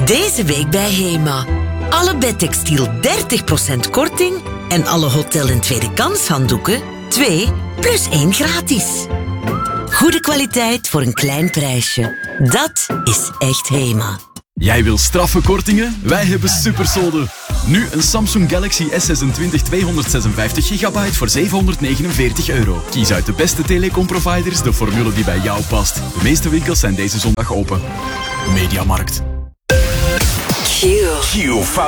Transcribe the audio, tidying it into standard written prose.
Deze week bij HEMA. Alle bedtextiel 30% korting en alle hotel- en tweede kans handdoeken 2 plus 1 gratis. Goede kwaliteit voor een klein prijsje. Dat is echt HEMA. Jij wil straffe kortingen? Wij hebben supersolden. Nu een Samsung Galaxy S26 256 GB voor €749. Kies uit de beste telecomproviders de formule die bij jou past. De meeste winkels zijn deze zondag open. Mediamarkt. Q.